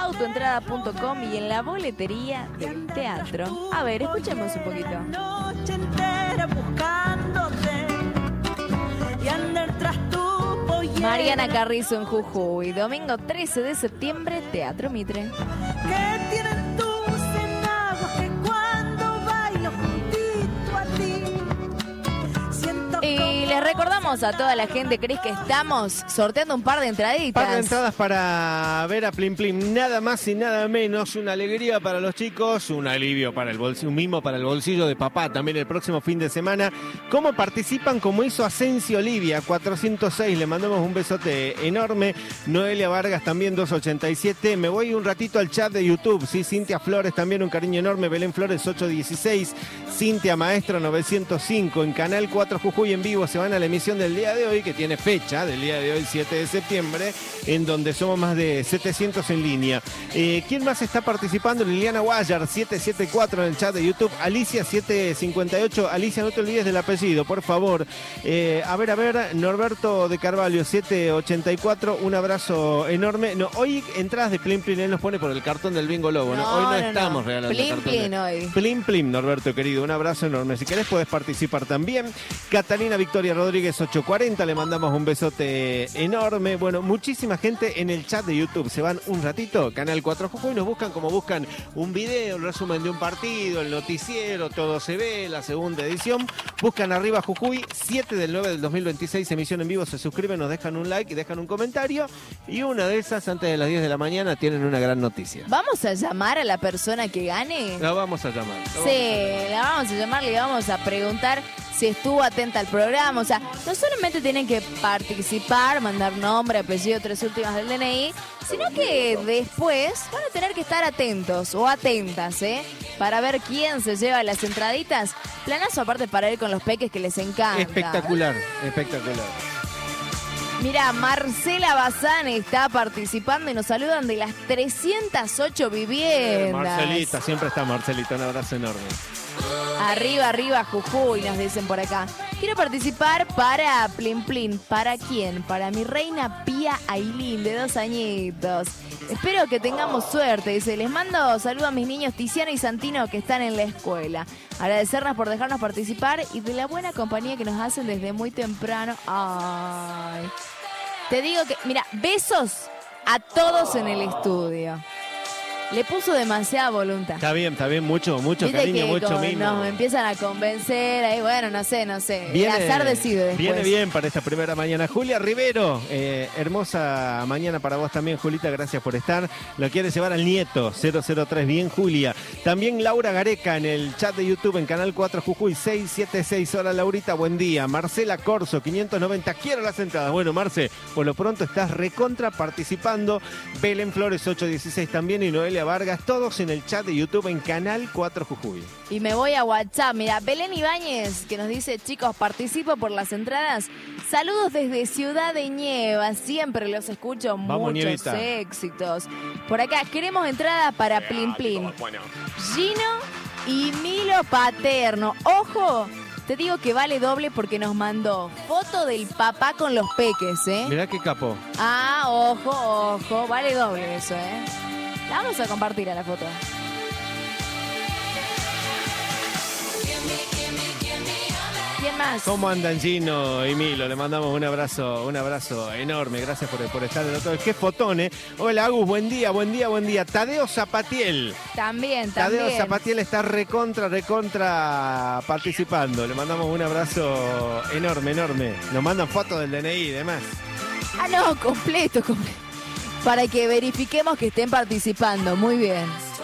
autoentrada.com y en la boletería del teatro. A ver, escuchemos un poquito. Noche entera buscándote y andar tras tu pollera. Mariana Carrizo en Jujuy, domingo 13 de septiembre, Teatro Mitre. Que tienen tus enaguas que cuando bailo juntito a ti siento Y les recordamos a toda la gente, Cris, que estamos sorteando un par de entraditas. Par de entradas para ver a Plim Plim, nada más y nada menos, una alegría para los chicos, un alivio para el bolsillo, un mimo para el bolsillo de papá también el próximo fin de semana. ¿Cómo participan? Como hizo Asensio Olivia, 406, le mandamos un besote enorme. Noelia Vargas también, 287. Me voy un ratito al chat de YouTube, sí, Cintia Flores también, un cariño enorme. Belén Flores, 816. Cintia Maestro, 905. En Canal 4 Jujuy en vivo se van a la emisión del día de hoy, que tiene fecha del día de hoy, 7 de septiembre, en donde somos más de 700 en línea. ¿Quién más está participando? Liliana Guayar, 774 en el chat de YouTube. Alicia, 758. Alicia, no te olvides del apellido, por favor. A ver, Norberto de Carvalho, 784. Un abrazo enorme. No, hoy entradas de Plim Plim, él nos pone por el cartón del Bingo Lobo. ¿no? Hoy no estamos regalando Plim cartones. Plim hoy. Plim Plim, Norberto querido, un abrazo enorme. Si querés puedes participar también. Catalina Victoria Rodríguez, 840, le mandamos un besote enorme. Bueno, muchísima gente en el chat de YouTube. Se van un ratito, Canal 4 Jujuy, nos buscan como buscan un video, el resumen de un partido, el noticiero, todo se ve, la segunda edición. Buscan arriba Jujuy, 7 del 9 del 2026, emisión en vivo, se suscriben, nos dejan un like y dejan un comentario. Y una de esas, antes de las 10 de la mañana, tienen una gran noticia. ¿Vamos a llamar a la persona que gane? La vamos a llamar. La vamos a llamar, le vamos a preguntar si estuvo atenta al programa. O sea, no solamente tienen que participar, mandar nombre, apellido, 3 últimas del DNI, sino que después van a tener que estar atentos o atentas, para ver quién se lleva las entraditas. Planazo aparte para ir con los peques que les encanta. Espectacular, espectacular. Mira, Marcela Bazán está participando y nos saludan de las 308 viviendas. Marcelita, siempre está Marcelita, un abrazo enorme. Arriba, arriba, Jujuy, nos dicen por acá. Quiero participar para Plim Plim. ¿Para quién? Para mi reina Pía Ailín, de 2 añitos. Espero que tengamos suerte. Dice, les mando saludos a mis niños Tiziano y Santino que están en la escuela. Agradecernos por dejarnos participar y de la buena compañía que nos hacen desde muy temprano. Ay. Te digo que, mira, besos a todos en el estudio. Le puso demasiada voluntad. Está bien, mucho cariño, mucho mimo. Nos empiezan a convencer, ahí bueno, no sé. Viene, el azar decide después. Viene bien para esta primera mañana. Julia Rivero, hermosa mañana para vos también, Julita, gracias por estar. Lo quiere llevar al nieto, 003, bien Julia. También Laura Gareca en el chat de YouTube, en Canal 4 Jujuy, 676. Hola Laurita, buen día. Marcela Corso, 590, quiero las entradas. Bueno, Marce, por lo pronto estás recontra participando. Belén Flores, 816 también, y Noelia Vargas, todos en el chat de YouTube en Canal 4 Jujuy. Y me voy a WhatsApp. Mira, Belén Ibáñez, que nos dice, chicos, participo por las entradas. Saludos desde Ciudad de Nieva. Siempre los escucho. Vamos, muchos Nievita. Éxitos. Por acá, queremos entrada para Plim Plim. Gino y Milo Paterno. Ojo, te digo que vale doble porque nos mandó foto del papá con los peques, Mirá qué capo. Ah, ojo, vale doble eso, La vamos a compartir a la foto. ¿Quién más? ¿Cómo andan Gino y Milo? Le mandamos un abrazo enorme. Gracias por estar del otro lado. Qué fotón, Hola Agus, buen día. Tadeo Zapatiel. También. Tadeo Zapatiel está recontra participando. Le mandamos un abrazo enorme. Nos mandan fotos del DNI y demás. Ah, no, completo. Para que verifiquemos que estén participando. Muy bien.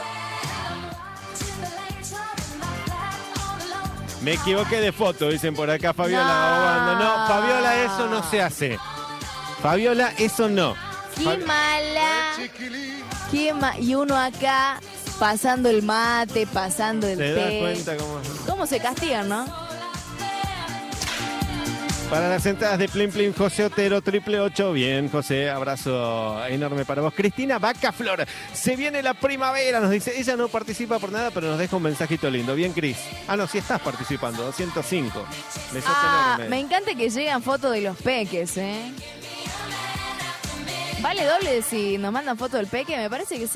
Me equivoqué de foto, dicen por acá Fabiola. No, Fabiola, eso no se hace. Fabiola, eso no. Qué mala. Y uno acá pasando el mate, pasando el té. ¿Te das cuenta cómo se castigan, no? Para las entradas de Plim Plim, José Otero, 888. Bien, José, abrazo enorme para vos. Cristina Vacaflor, se viene la primavera, nos dice. Ella no participa por nada, pero nos deja un mensajito lindo. Bien, Cris. Ah, no, sí estás participando, 205. Besote enorme. Me encanta que llegan fotos de los peques, Vale doble si nos mandan fotos del peque, me parece que sí.